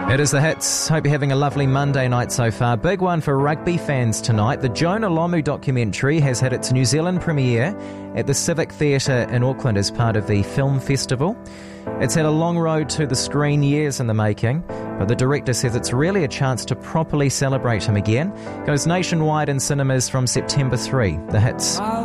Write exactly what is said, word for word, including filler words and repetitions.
It is The Hits. Hope you're having a lovely Monday night so far. Big one for rugby fans tonight. The Jonah Lomu documentary has had its New Zealand premiere at the Civic Theatre in Auckland as part of the film festival. It's had a long road to the screen, years in the making, but the director says it's really a chance to properly celebrate him again. Goes nationwide in cinemas from September third. The Hits.